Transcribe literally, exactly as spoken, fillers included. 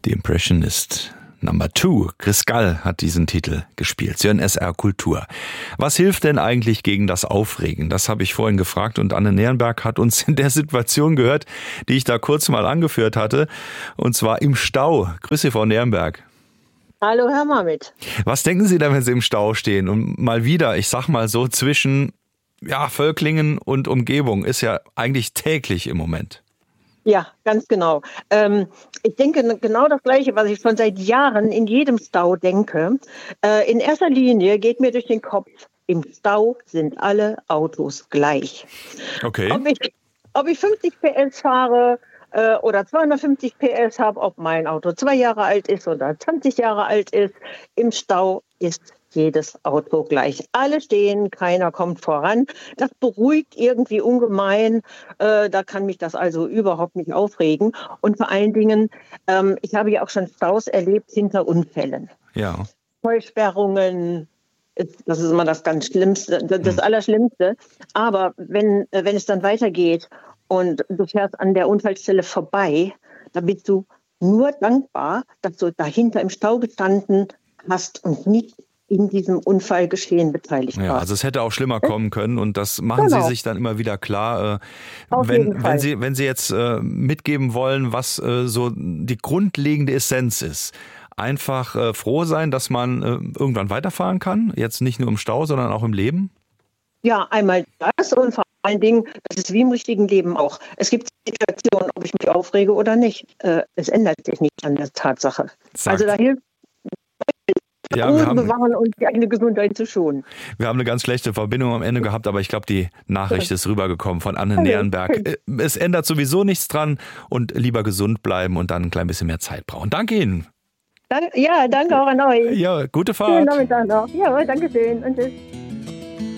The Impressionist Number Two. Chris Gall hat diesen Titel gespielt. Sie hören S R Kultur. Was hilft denn eigentlich gegen das Aufregen? Das habe ich vorhin gefragt und Anne Nerenberg hat uns in der Situation gehört, die ich da kurz mal angeführt hatte. Und zwar im Stau. Grüße, Frau Nerenberg. Hallo, Herr Mamet. Was denken Sie denn, wenn Sie im Stau stehen? Und mal wieder, ich sag mal so, zwischen ja, Völklingen und Umgebung ist ja eigentlich täglich im Moment. Ja, ganz genau. Ähm, ich denke genau das Gleiche, was ich schon seit Jahren in jedem Stau denke. Äh, in erster Linie geht mir durch den Kopf, im Stau sind alle Autos gleich. Okay. Ob ich, ob ich fünfzig P S fahre äh, oder zweihundertfünfzig P S habe, ob mein Auto zwei Jahre alt ist oder zwanzig Jahre alt ist, im Stau ist jedes Auto gleich. Alle stehen, keiner kommt voran. Das beruhigt irgendwie ungemein. Äh, da kann mich das also überhaupt nicht aufregen. Und vor allen Dingen, ähm, ich habe ja auch schon Staus erlebt hinter Unfällen. Ja. Vollsperrungen, das ist immer das ganz Schlimmste, das Hm. Allerschlimmste. Aber wenn, wenn es dann weitergeht und du fährst an der Unfallstelle vorbei, dann bist du nur dankbar, dass du dahinter im Stau gestanden hast und nicht in diesem Unfallgeschehen beteiligt war. Ja, also es hätte auch schlimmer kommen können und das machen Genau. Sie sich dann immer wieder klar. Äh, Auf jeden wenn, Fall. wenn Sie, wenn Sie jetzt äh, mitgeben wollen, was äh, so die grundlegende Essenz ist, einfach äh, froh sein, dass man äh, irgendwann weiterfahren kann, jetzt nicht nur im Stau, sondern auch im Leben? Ja, einmal das und vor allen Dingen, das ist wie im richtigen Leben auch. Es gibt Situationen, ob ich mich aufrege oder nicht. Äh, es ändert sich nicht an der Tatsache. Sagt- Also da hilft Ja, Ruhe wir haben, bewahren und die eigene Gesundheit zu schonen. wir haben eine ganz schlechte Verbindung am Ende gehabt, aber ich glaube, die Nachricht ist rübergekommen von Anne Okay. Nerenberg. Äh, Es ändert sowieso nichts dran und lieber gesund bleiben und dann ein klein bisschen mehr Zeit brauchen. Danke Ihnen. Dank, ja, danke auch an euch. Ja, gute Schönen Fahrt. Nachmittag noch. Ja, danke schön und tschüss.